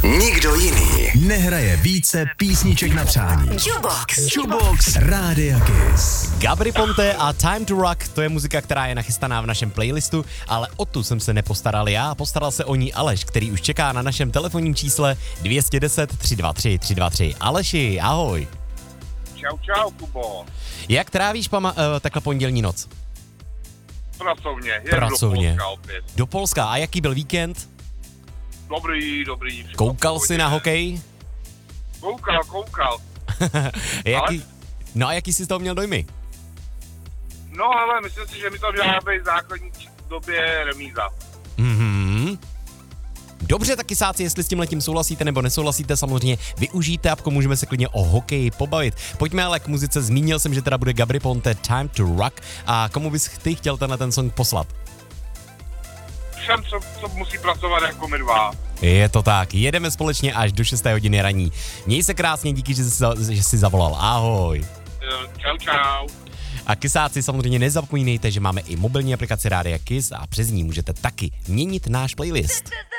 Nikdo jiný nehraje více písniček na přání. Jukebox Rádia Kiss. Gabry Ponte a Time to Rock, to je muzika, která je nachystaná v našem playlistu, ale o tu jsem se nepostaral já, postaral se o ní Aleš, který už čeká na našem telefonním čísle 210 323 323. Aleši, ahoj. Čau, Kubo. Jak trávíš takhle pondělní noc? Pracovně. Pracovně. Do Polska opět. Do Polska. A jaký byl víkend? Dobrý. Koukal jsi na hokej? Koukal. Jaký jsi z toho měl dojmy? No ale myslím si, že mi to měla být v základní době remíza. Dobře, tak kysáci, jestli s tímhletím souhlasíte nebo nesouhlasíte, samozřejmě využijte apku, můžeme se klidně o hokeji pobavit. Pojďme ale k muzice, zmínil jsem, že teda bude Gabry Ponte Time to Rock a komu bys ty chtěl ten song poslat? Všem, co musí pracovat jako my dva. Je to tak, jedeme společně až do 6 hodiny raní. Měj se krásně, díky, že jsi zavolal. Ahoj. Čau. A kysáci, samozřejmě nezapomínejte, že máme i mobilní aplikaci Rádia Kiss a přes ní můžete taky měnit náš playlist.